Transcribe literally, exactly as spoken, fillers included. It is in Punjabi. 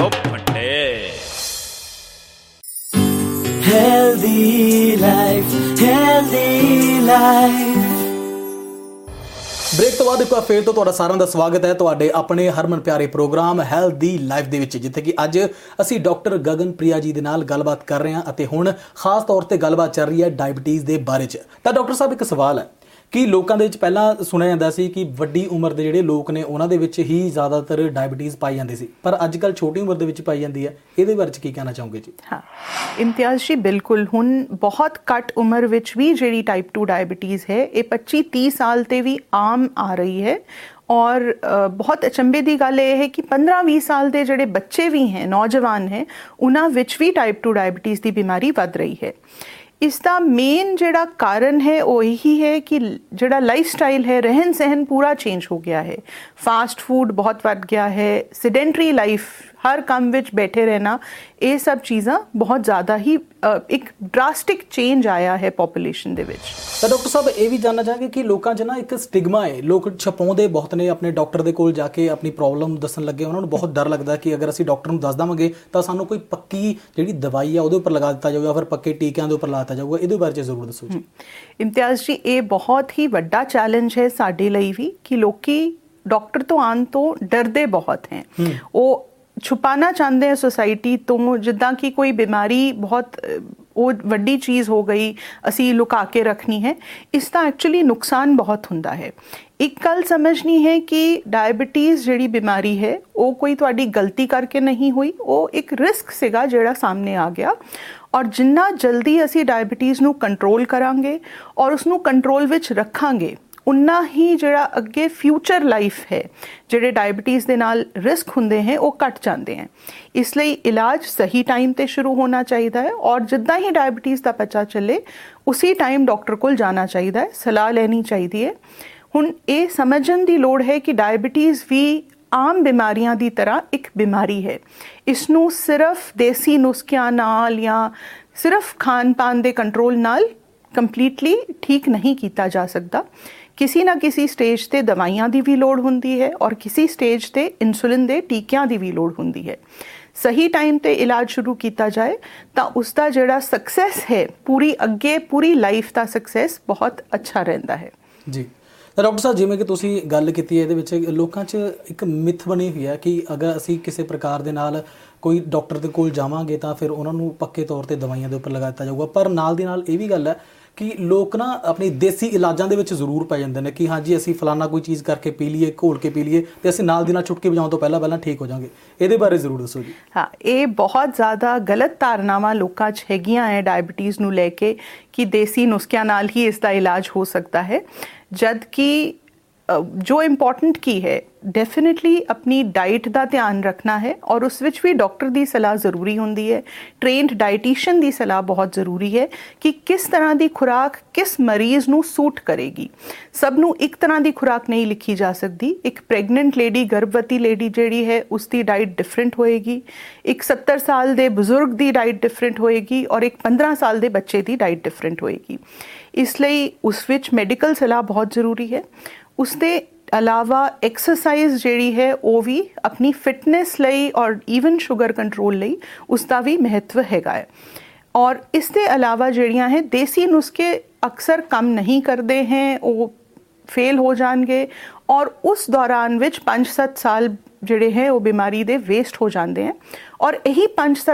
हो फटे। Healthy life, healthy life। Break ਤੋਂ ਬਾਅਦ ਇੱਕ ਵਾਰ ਫੇਰ ਤੋਂ ਤੁਹਾਡਾ ਸਾਰਿਆਂ ਦਾ ਸਵਾਗਤ ਹੈ ਤੁਹਾਡੇ ਆਪਣੇ ਹਰਮਨ ਪਿਆਰੇ ਪ੍ਰੋਗਰਾਮ ਹੈਲਦੀ ਲਾਈਫ ਦੇ ਵਿੱਚ, ਜਿੱਥੇ ਕਿ ਅੱਜ ਅਸੀਂ ਡਾਕਟਰ ਗਗਨਪ੍ਰਿਆ ਜੀ ਦੇ ਨਾਲ ਗੱਲਬਾਤ ਕਰ ਰਹੇ ਹਾਂ ਅਤੇ ਹੁਣ ਖਾਸ ਤੌਰ ਤੇ ਗੱਲਬਾਤ ਚੱਲ ਰਹੀ ਹੈ ਡਾਇਬਟੀਜ਼ ਦੇ ਬਾਰੇ 'ਚ। ਤਾਂ ਡਾਕਟਰ ਸਾਹਿਬ, ਇੱਕ ਸਵਾਲ ਹੈ ਕਿ ਲੋਕਾਂ ਦੇ ਵਿੱਚ ਪਹਿਲਾਂ ਸੁਣਿਆ ਜਾਂਦਾ ਸੀ ਕਿ ਵੱਡੀ ਉਮਰ ਦੇ ਜਿਹੜੇ ਲੋਕ ਨੇ ਉਹਨਾਂ ਦੇ ਵਿੱਚ ਹੀ ਜ਼ਿਆਦਾਤਰ ਡਾਇਬਟੀਜ਼ ਪਾਈ ਜਾਂਦੀ ਸੀ, ਪਰ ਅੱਜ ਕੱਲ੍ਹ ਛੋਟੀ ਉਮਰ ਦੇ ਵਿੱਚ ਪਾਈ ਜਾਂਦੀ ਹੈ। ਇਹਦੇ ਬਾਰੇ 'ਚ ਕੀ ਕਹਿਣਾ ਚਾਹੋਗੇ ਜੀ? ਹਾਂ ਇਮਤਿਆਜ਼ ਜੀ, ਬਿਲਕੁਲ ਹੁਣ ਬਹੁਤ ਘੱਟ ਉਮਰ ਵਿੱਚ ਵੀ ਜਿਹੜੀ ਟਾਈਪ ਟੂ ਡਾਇਬਟੀਜ਼ ਹੈ ਇਹ ਪੱਚੀ ਤੀਹ ਸਾਲ ਤੇ ਵੀ ਆਮ ਆ ਰਹੀ ਹੈ। ਔਰ ਬਹੁਤ ਅਚੰਭੇ ਦੀ ਗੱਲ ਇਹ ਹੈ ਕਿ ਪੰਦਰਾਂ ਵੀਹ ਸਾਲ ਦੇ ਜਿਹੜੇ ਬੱਚੇ ਵੀ ਹੈ, ਨੌਜਵਾਨ ਹੈ, ਉਹਨਾਂ ਵਿੱਚ ਵੀ ਟਾਈਪ ਟੂ ਡਾਇਬਟੀਜ਼ ਦੀ ਬਿਮਾਰੀ ਵੱਧ ਰਹੀ ਹੈ। ਇਸ ਦਾ ਮੇਨ ਜਿਹੜਾ ਕਾਰਨ ਹੈ ਉਹ ਇਹੀ ਹੈ ਕਿ ਜਿਹੜਾ ਲਾਈਫ ਸਟਾਈਲ ਹੈ, ਰਹਿਣ ਸਹਿਣ ਪੂਰਾ ਚੇਂਜ ਹੋ ਗਿਆ ਹੈ। ਫਾਸਟ ਫੂਡ ਬਹੁਤ ਵੱਧ ਗਿਆ ਹੈ, ਸਿਡੈਂਟਰੀ ਲਾਈਫ, ਹਰ ਕੰਮ ਵਿੱਚ ਬੈਠੇ ਰਹਿਣਾ, ਇਹ ਸਭ ਚੀਜ਼ਾਂ ਬਹੁਤ ਜ਼ਿਆਦਾ ਹੀ ਇੱਕ ਡਰਾਸਟਿਕ ਚੇਂਜ ਆਇਆ ਹੈ ਪੋਪੂਲੇਸ਼ਨ ਦੇ ਵਿੱਚ। ਤਾਂ ਡਾਕਟਰ ਸਾਹਿਬ, ਇਹ ਵੀ ਜਾਣਨਾ ਚਾਹਾਂਗੇ ਕਿ ਲੋਕਾਂ 'ਚ ਨਾ ਇੱਕ ਸਟਿਗਮਾ ਹੈ, ਲੋਕ ਛਪਾਉਂਦੇ ਬਹੁਤ ਨੇ ਆਪਣੇ ਡਾਕਟਰ ਦੇ ਕੋਲ ਜਾ ਕੇ ਆਪਣੀ ਪ੍ਰੋਬਲਮ ਦੱਸਣ ਲੱਗੇ। ਉਹਨਾਂ ਨੂੰ ਬਹੁਤ ਡਰ ਲੱਗਦਾ ਕਿ ਅਗਰ ਅਸੀਂ ਡਾਕਟਰ ਨੂੰ ਦੱਸ ਦੇਵਾਂਗੇ ਤਾਂ ਸਾਨੂੰ ਕੋਈ ਪੱਕੀ ਜਿਹੜੀ ਦਵਾਈ ਆ ਉਹਦੇ ਉੱਪਰ ਲਗਾ ਦਿੱਤਾ ਜਾਊਗਾ, ਫਿਰ ਪੱਕੇ ਟੀਕਿਆਂ ਦੇ ਉੱਪਰ ਲਾ ਦਿੱਤਾ ਜਾਊਗਾ। ਇਹਦੇ ਬਾਰੇ 'ਚ ਜ਼ਰੂਰ ਦੱਸੋ ਜੀ। ਇਮਤਿਆਜ਼ ਜੀ, ਇਹ ਬਹੁਤ ਹੀ ਵੱਡਾ ਚੈਲੰਜ ਹੈ ਸਾਡੇ ਲਈ ਵੀ ਕਿ ਲੋਕੀ ਡਾਕਟਰ ਤੋਂ ਆਉਣ ਤੋਂ ਡਰਦੇ ਬਹੁਤ ਹੈ। ਉਹ ਛੁਪਾਣਾ ਚਾਹੁੰਦੇ हैं सोसाइटी ਤੋਂ, ਜਿੱਦਾਂ ਕਿ ਕੋਈ ਬਿਮਾਰੀ ਬਹੁਤ ਉਹ ਵੱਡੀ ਚੀਜ਼ ਹੋ ਗਈ, ਅਸੀਂ ਲੁਕਾ ਕੇ ਰੱਖਣੀ ਹੈ। ਇਸ ਦਾ ਐਕਚੁਅਲੀ ਨੁਕਸਾਨ ਬਹੁਤ ਹੁੰਦਾ ਹੈ। ਇੱਕ ਗੱਲ ਸਮਝਣੀ ਹੈ ਕਿ ਡਾਇਬਟੀਜ਼ ਜਿਹੜੀ ਬਿਮਾਰੀ ਹੈ ਉਹ ਕੋਈ ਤੁਹਾਡੀ ਗਲਤੀ ਕਰਕੇ ਨਹੀਂ ਹੋਈ, ਉਹ ਇੱਕ ਰਿਸਕ ਸੀਗਾ ਜਿਹੜਾ ਸਾਹਮਣੇ ਆ ਗਿਆ। ਔਰ ਜਿੰਨਾ ਜਲਦੀ ਅਸੀਂ ਡਾਇਬਟੀਜ਼ ਨੂੰ ਕੰਟਰੋਲ ਕਰਾਂਗੇ ਔਰ ਉਸਨੂੰ ਕੰਟਰੋਲ ਵਿੱਚ ਰੱਖਾਂਗੇ, ਉਨਾ ਹੀ ਜਿਹੜਾ ਅੱਗੇ ਫਿਊਚਰ ਲਾਈਫ ਹੈ, ਜਿਹੜੇ ਡਾਇਬਟੀਜ਼ ਦੇ ਨਾਲ ਰਿਸਕ ਹੁੰਦੇ हैं ਉਹ ਘਟ ਜਾਂਦੇ हैं। ਇਸ ਲਈ ਇਲਾਜ ਸਹੀ ਟਾਈਮ ਤੇ ਸ਼ੁਰੂ ਹੋਣਾ ਚਾਹੀਦਾ ਹੈ ਔਰ ਜਿੱਦਾਂ ਹੀ ਡਾਇਬਟੀਜ਼ ਦਾ ਪਤਾ ਚੱਲੇ ਉਸੇ ਟਾਈਮ ਡਾਕਟਰ ਕੋਲ ਜਾਣਾ ਚਾਹੀਦਾ ਹੈ, ਸਲਾਹ ਲੈਣੀ ਚਾਹੀਦੀ ਹੈ। ਹੁਣ ਇਹ ਸਮਝਣ ਦੀ ਲੋੜ ਹੈ ਕਿ ਡਾਇਬਟੀਜ਼ ਵੀ ਆਮ ਬਿਮਾਰੀਆਂ ਦੀ ਤਰ੍ਹਾਂ ਇੱਕ ਬਿਮਾਰੀ ਹੈ। ਇਸ ਨੂੰ ਸਿਰਫ ਦੇਸੀ ਨੁਸਖਿਆਂ ਨਾਲ ਜਾਂ ਸਿਰਫ ਖਾਣ ਪਾਨ ਦੇ ਕੰਟਰੋਲ ਨਾਲ ਕੰਪਲੀਟਲੀ ਠੀਕ ਨਹੀਂ ਕੀਤਾ ਜਾ ਸਕਦਾ। ਕਿਸੇ ਨਾ ਕਿਸੇ ਸਟੇਜ ਤੇ ਦਵਾਈਆਂ ਦੀ ਵੀ ਲੋੜ ਹੁੰਦੀ ਹੈ ਔਰ ਕਿਸੇ ਸਟੇਜ ਤੇ ਇਨਸੂਲਿਨ ਦੇ ਟੀਕਿਆਂ ਦੀ ਵੀ ਲੋੜ ਹੁੰਦੀ ਹੈ। ਸਹੀ ਟਾਈਮ ਤੇ ਇਲਾਜ ਸ਼ੁਰੂ ਕੀਤਾ ਜਾਏ ਤਾਂ ਉਸ ਦਾ ਜਿਹੜਾ ਸਕਸੈਸ ਹੈ, ਪੂਰੀ ਅੱਗੇ ਪੂਰੀ ਲਾਈਫ ਦਾ ਸਕਸੈਸ ਬਹੁਤ ਅੱਛਾ ਰਹਿੰਦਾ ਹੈ ਜੀ। ਤਾਂ ਡਾਕਟਰ ਸਾਹਿਬ, ਜਿਵੇਂ ਕਿ ਤੁਸੀਂ ਗੱਲ ਕੀਤੀ ਹੈ, ਇਹਦੇ ਵਿੱਚ ਲੋਕਾਂ 'ਚ ਇੱਕ ਮਿਥ ਬਣੀ ਹੋਈ ਹੈ ਕਿ ਅਗਰ ਅਸੀਂ ਕਿਸੇ ਪ੍ਰਕਾਰ ਦੇ ਨਾਲ ਕੋਈ ਡਾਕਟਰ ਦੇ ਕੋਲ ਜਾਵਾਂਗੇ ਤਾਂ ਫਿਰ ਉਹਨਾਂ ਨੂੰ ਪੱਕੇ ਤੌਰ ਤੇ ਦਵਾਈਆਂ ਦੇ ਉੱਪਰ ਲਗਾ ਦਿੱਤਾ ਜਾਊਗਾ। ਪਰ ਨਾਲ ਦੀ ਨਾਲ ਇਹ ਵੀ ਗੱਲ ਹੈ ਕਿ ਲੋਕ ਨਾ ਆਪਣੀ ਦੇਸੀ ਇਲਾਜਾਂ ਦੇ ਵਿੱਚ ਜ਼ਰੂਰ ਪੈ ਜਾਂਦੇ ਨੇ ਕਿ ਹਾਂਜੀ ਅਸੀਂ ਫਲਾਨਾ ਕੋਈ ਚੀਜ਼ ਕਰਕੇ ਪੀ ਲਈਏ, ਘੋਲ ਕੇ ਪੀ ਲਈਏ ਤੇ ਅਸੀਂ ਨਾਲ ਦੀ ਨਾਲ ਛੁਟਕੀ ਵਜਾਉਣ ਤੋਂ ਪਹਿਲਾਂ ਪਹਿਲਾਂ ਠੀਕ ਹੋ ਜਾਵਾਂਗੇ। ਇਹਦੇ ਬਾਰੇ ਜ਼ਰੂਰ ਦੱਸੋ ਜੀ। ਹਾਂ, ਇਹ ਬਹੁਤ ਜ਼ਿਆਦਾ ਗਲਤ ਧਾਰਨਾਵਾਂ ਲੋਕਾਂ 'ਚ ਹੈਗੀਆਂ ਹੈ ਡਾਇਬਟੀਜ਼ ਨੂੰ ਲੈ ਕੇ ਕਿ ਦੇਸੀ ਨੁਸਖਿਆਂ ਨਾਲ ਹੀ ਇਸ ਦਾ ਇਲਾਜ ਹੋ ਸਕਦਾ ਹੈ, ਜਦ ਕਿ ਜੋ ਇੰਪੋਰਟੈਂਟ ਕੀ ਹੈ, ਡੈਫੀਨੇਟਲੀ ਆਪਣੀ ਡਾਈਟ ਦਾ ਧਿਆਨ ਰੱਖਣਾ ਹੈ ਔਰ ਉਸ ਵਿੱਚ ਵੀ ਡਾਕਟਰ ਦੀ ਸਲਾਹ ਜ਼ਰੂਰੀ ਹੁੰਦੀ ਹੈ। ਟ੍ਰੇਨਡ ਡਾਈਟੀਸ਼ੀਅਨ ਦੀ ਸਲਾਹ ਬਹੁਤ ਜ਼ਰੂਰੀ ਹੈ ਕਿ ਕਿਸ ਤਰ੍ਹਾਂ ਦੀ ਖੁਰਾਕ ਕਿਸ ਮਰੀਜ਼ ਨੂੰ ਸੂਟ ਕਰੇਗੀ। ਸਭ ਨੂੰ ਇੱਕ ਤਰ੍ਹਾਂ ਦੀ ਖੁਰਾਕ ਨਹੀਂ ਲਿਖੀ ਜਾ ਸਕਦੀ। ਇੱਕ ਪ੍ਰੈਗਨੈਂਟ ਲੇਡੀ, ਗਰਭਵਤੀ ਲੇਡੀ ਜਿਹੜੀ ਹੈ, ਉਸ ਦੀ ਡਾਈਟ ਡਿਫਰੈਂਟ ਹੋਏਗੀ। ਇੱਕ ਸੱਤਰ ਸਾਲ ਦੇ ਬਜ਼ੁਰਗ ਦੀ ਡਾਈਟ ਡਿਫਰੈਂਟ ਹੋਏਗੀ ਔਰ ਇੱਕ ਪੰਦਰਾਂ ਸਾਲ ਦੇ ਬੱਚੇ ਦੀ ਡਾਈਟ ਡਿਫਰੈਂਟ ਹੋਏਗੀ। ਇਸ ਲਈ ਉਸ ਵਿੱਚ ਮੈਡੀਕਲ ਸਲਾਹ ਬਹੁਤ ਜ਼ਰੂਰੀ ਹੈ। ਉਸ ਦੇ ਇਲਾਵਾ ਐਕਸਰਸਾਈਜ਼ ਜਿਹੜੀ ਹੈ ਉਹ ਵੀ ਆਪਣੀ ਫਿਟਨੈਸ ਲਈ ਔਰ ਈਵਨ ਸ਼ੂਗਰ ਕੰਟਰੋਲ ਲਈ ਉਸ ਦਾ ਵੀ ਮਹੱਤਵ ਹੈਗਾ ਹੈ। ਔਰ ਇਸ ਦੇ ਇਲਾਵਾ ਜਿਹੜੀਆਂ ਹੈ ਦੇਸੀ ਨੁਸਖੇ ਅਕਸਰ ਕੰਮ ਨਹੀਂ ਕਰਦੇ हैं, ਉਹ ਫੇਲ ਹੋ ਜਾਣਗੇ ਔਰ ਉਸ ਦੌਰਾਨ ਵਿੱਚ ਪੰਜ ਸੱਤ ਸਾਲ ਜਿਹੜੇ ਹੈ ਉਹ ਬਿਮਾਰੀ ਦੇ ਵੇਸਟ ਹੋ ਜਾਂਦੇ हैं। ਔਰ ਇਹੀ ਪੰਜ